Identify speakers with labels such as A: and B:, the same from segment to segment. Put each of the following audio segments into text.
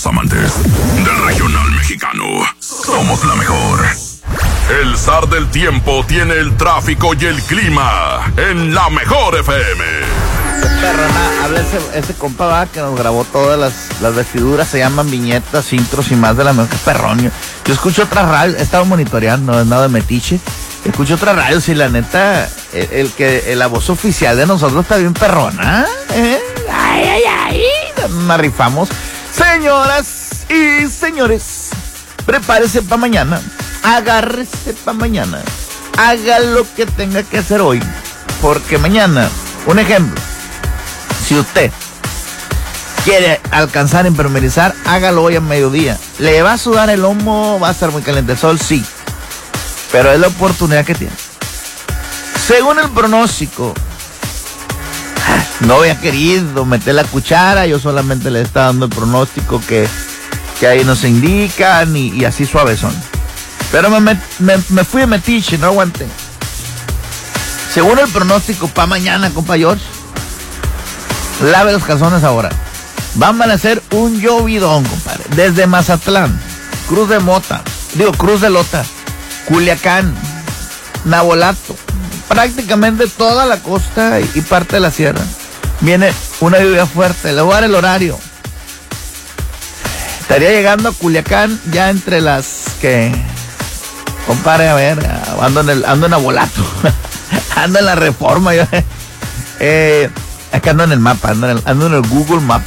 A: Amantes del regional mexicano, somos la mejor. El zar del tiempo tiene el tráfico y el clima en la mejor FM.
B: Perrona, habla ese compa va que nos grabó todas las vestiduras, se llaman viñetas, intros y más de la mejor. Perronio. Yo escucho otras radios, he estado monitoreando, no es nada de metiche. Escucho otras radios y la neta, la voz oficial de nosotros está bien perrona. Ay, nos rifamos. Señoras y señores, prepárese para mañana, agárrese para mañana, haga lo que tenga que hacer hoy, porque mañana, un ejemplo, si usted quiere alcanzar a impermeabilizar, hágalo hoy a mediodía. ¿Le va a sudar el lomo? ¿Va a estar muy caliente el sol? Sí, pero es la oportunidad que tiene. Según el pronóstico, no había querido meter la cuchara, yo solamente le estaba dando el pronóstico que ahí nos indican y así suavezón. Pero me fui de metiche, no aguanté. Según el pronóstico para mañana, compa George, lave los calzones ahora. Van a hacer un llovidón, compadre. Desde Mazatlán, Cruz de Lota, Culiacán, Navolato, prácticamente toda la costa y parte de la sierra. Viene una lluvia fuerte. Le voy a dar el horario. Estaría llegando a Culiacán ya entre las que... Compadre, a ver, ando en Navolato. Ando en la Reforma. Yo, acá ando en el mapa, ando en el Google Map.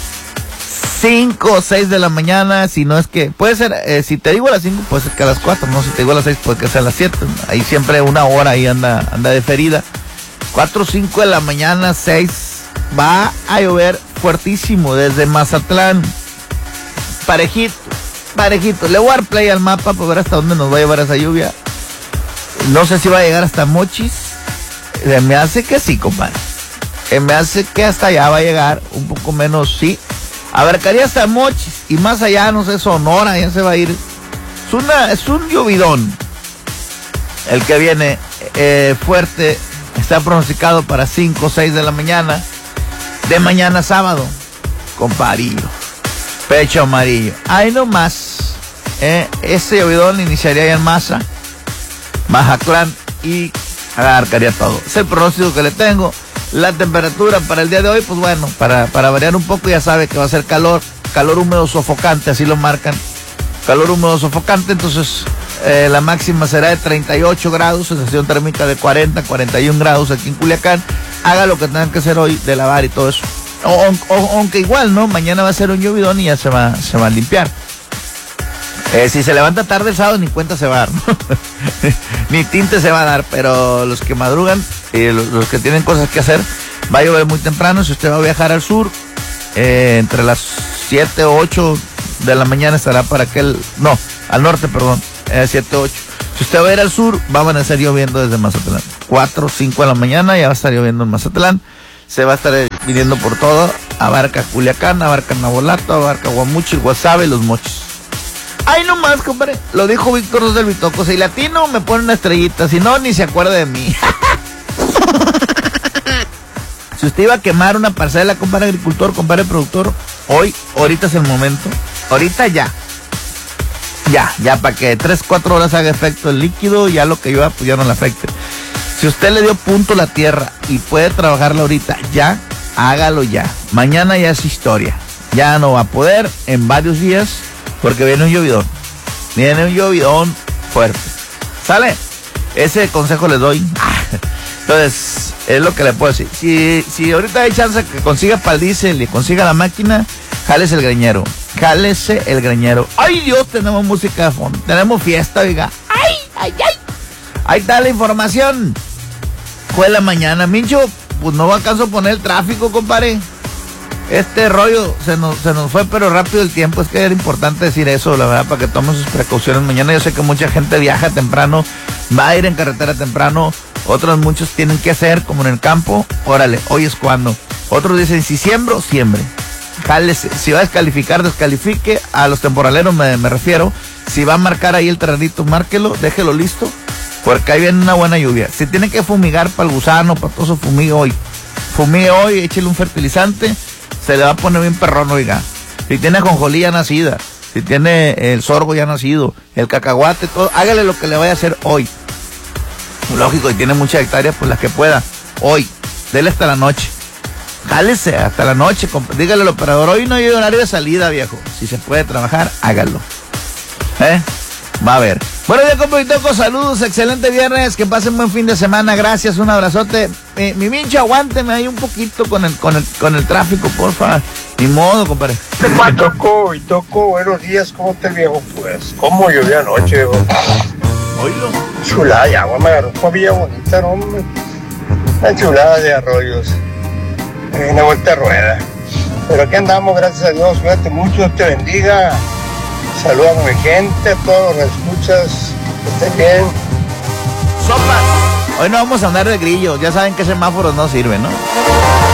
B: 5 o 6 de la mañana, si no es que... Puede ser, si te digo a las 5, puede ser que a las 4, no, si te digo a las 6, puede que sea a las 7. Ahí siempre una hora ahí anda deferida. 4 o 5 de la mañana, 6, va a llover fuertísimo desde Mazatlán. Parejito. Le voy a dar play al mapa para ver hasta dónde nos va a llevar esa lluvia. No sé si va a llegar hasta Mochis. Me hace que sí, compadre. Me hace que hasta allá va a llegar, un poco menos, sí. Abarcaría hasta Mochis y más allá, no sé, Sonora, ya se va a ir. Es un llovidón. El que viene fuerte, está pronosticado para 5 o 6 de la mañana. De mañana sábado, compadrillo. Pecho amarillo. Ahí nomás. Ese llovidón iniciaría ya en Mazatlán y abarcaría todo. Es el pronóstico que le tengo. La temperatura para el día de hoy, pues bueno, para variar un poco, ya sabe que va a ser calor húmedo sofocante, así lo marcan. Calor húmedo sofocante, entonces la máxima será de 38 grados, sensación térmica de 40, 41 grados aquí en Culiacán. Haga lo que tengan que hacer hoy de lavar y todo eso. Aunque igual, ¿no? Mañana va a ser un llovidón y ya se va a limpiar. Si se levanta tarde el sábado, ni cuenta se va a dar, ¿no? Ni tinte se va a dar, pero los que madrugan, los que tienen cosas que hacer, va a llover muy temprano. Si usted va a viajar al sur, entre las 7 o 8 de la mañana estará para al norte, perdón, 7 o 8. Si usted va a ir al sur, va a amanecer lloviendo desde Mazatlán. 4 o 5 de la mañana ya va a estar lloviendo en Mazatlán. Se va a estar viniendo por todo. Abarca Culiacán, abarca Navolato, abarca Guamuchi, Guasave y Los Mochis. Ay, no más, compadre. Lo dijo Víctor Dos del Bitoco. Si latino, me pone una estrellita. Si no, ni se acuerda de mí. Si usted iba a quemar una parcela, compadre agricultor, compadre productor, ahorita es el momento. Ahorita ya. Ya, para que 3-4 horas haga efecto el líquido, ya lo que llueva, pues ya no le afecte. Si usted le dio punto a la tierra y puede trabajarla ahorita, ya, hágalo ya. Mañana ya es historia. Ya no va a poder en varios días. Porque viene un llovidón fuerte. ¿Sale? Ese consejo les doy. Entonces, es lo que le puedo decir. Si ahorita hay chance que consiga para el diésel y consiga la máquina, jálese el greñero. Ay, Dios, tenemos música de fondo. Tenemos fiesta, oiga. Ay. Ahí está la información. Fue la mañana, Mincho. Pues no alcanzo a poner el tráfico, compadre. Este rollo se nos fue, pero rápido el tiempo. Es que era importante decir eso, la verdad, para que tomen sus precauciones mañana. Yo sé que mucha gente viaja temprano, va a ir en carretera temprano. Muchos tienen que hacer, como en el campo. Órale, hoy es cuando. Otros dicen, si siembro, siembre. Jálese. Si va a descalificar, descalifique. A los temporaleros me refiero. Si va a marcar ahí el terrenito, márquelo, déjelo listo, porque ahí viene una buena lluvia. Si tiene que fumigar para el gusano, para todo eso, fumigue hoy, échele un fertilizante. Se le va a poner bien perrón, oiga. Si tiene ajonjolí ya nacida, si tiene el sorgo ya nacido, el cacahuate, todo, hágale lo que le vaya a hacer hoy. Lógico, y tiene muchas hectáreas, pues las que pueda. Hoy, dele hasta la noche. Jálese hasta la noche, dígale al operador, hoy no hay horario de salida, viejo. Si se puede trabajar, hágalo. Va a ver. Buenos días, compa Bitoco, saludos, excelente viernes, que pasen buen fin de semana, gracias, un abrazote. Mi Mincho, aguánteme ahí un poquito con el tráfico, porfa. Ni modo, compadre.
C: Bitoco, buenos días, ¿cómo está el viejo? Pues, ¿cómo llovió anoche, viejo?
B: Oílo.
C: Chulada de agua, me agarró una villa bonita, ¿no, hombre? Una chulada de arroyos. Una vuelta de rueda. Pero aquí andamos, gracias a Dios, cuídate mucho, Dios te bendiga. Saludos a mi gente, a todos los escuchas, que estén bien.
B: Sopas. Hoy no vamos a andar de grillo, ya saben que semáforos no sirven, ¿no?